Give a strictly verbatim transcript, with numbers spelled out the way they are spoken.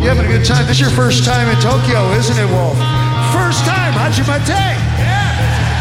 You having a good time? This is your first time in Tokyo, isn't it, Wolf? First time, Hachimate. Yeah.